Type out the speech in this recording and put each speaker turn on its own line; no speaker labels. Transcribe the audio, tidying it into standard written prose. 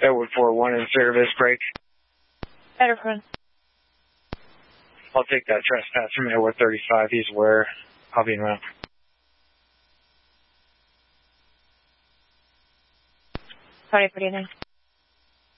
Edward 4-1 in service, break.
Better friend.
I'll take that trespass from Edward 35. He's aware. I'll be in route.
Sorry for anything.